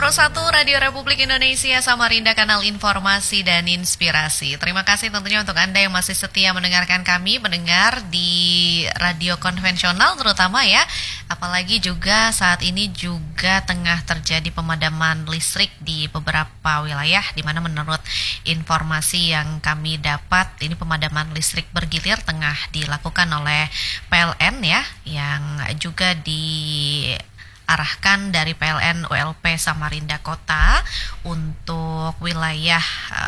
101 Radio Republik Indonesia Samarinda, kanal informasi dan inspirasi. Terima kasih tentunya untuk Anda yang masih setia mendengarkan kami, mendengar di radio konvensional terutama ya. Apalagi juga saat ini juga tengah terjadi pemadaman listrik di beberapa wilayah, di mana menurut informasi yang kami dapat, ini pemadaman listrik bergilir tengah dilakukan oleh PLN ya, yang juga diarahkan dari PLN ULP Samarinda Kota untuk wilayah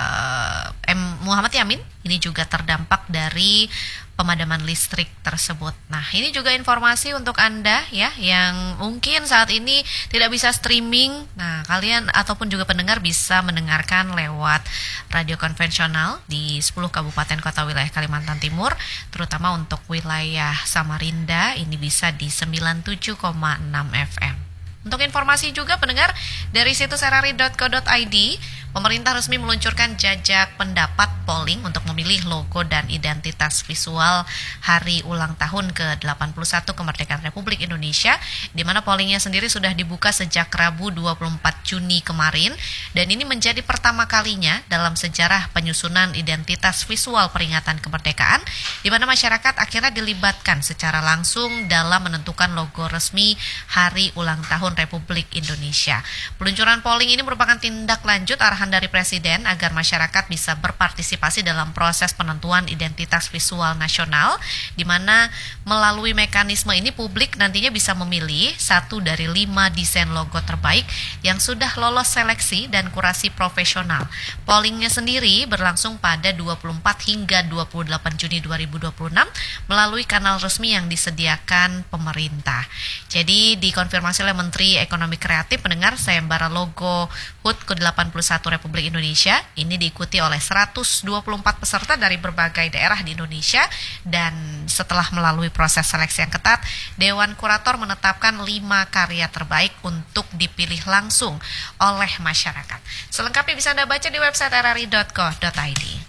Muhammad Yamin. Ini juga terdampak dari pemadaman listrik tersebut. Nah, ini juga informasi untuk Anda ya yang mungkin saat ini tidak bisa streaming. Nah, kalian ataupun juga pendengar bisa mendengarkan lewat radio konvensional di 10 kabupaten kota wilayah Kalimantan Timur, terutama untuk wilayah Samarinda ini bisa di 97,6 FM. Untuk informasi juga pendengar, dari situs rri.co.id, pemerintah resmi meluncurkan jajak pendapat polling untuk memilih logo dan identitas visual hari ulang tahun ke-81 kemerdekaan Republik Indonesia, di mana pollingnya sendiri sudah dibuka sejak Rabu 24 Juni kemarin, dan ini menjadi pertama kalinya dalam sejarah penyusunan identitas visual peringatan kemerdekaan, di mana masyarakat akhirnya dilibatkan secara langsung dalam menentukan logo resmi hari ulang tahun Republik Indonesia. Peluncuran polling ini merupakan tindak lanjut arahan dari Presiden agar masyarakat bisa berpartisipasi dalam proses penentuan identitas visual nasional, di mana melalui mekanisme ini publik nantinya bisa memilih satu dari 5 desain logo terbaik yang sudah lolos seleksi dan kurasi profesional. Pollingnya sendiri berlangsung pada 24 hingga 28 Juni 2026 melalui kanal resmi yang disediakan pemerintah. Jadi dikonfirmasi oleh Menteri Ekonomi Kreatif, pendengar, sayembara logo HUT ke-81 Republik Indonesia ini diikuti oleh 124 peserta dari berbagai daerah di Indonesia, dan setelah melalui proses seleksi yang ketat, Dewan Kurator menetapkan 5 karya terbaik untuk dipilih langsung oleh masyarakat. Selengkapnya bisa Anda baca di website rri.co.id.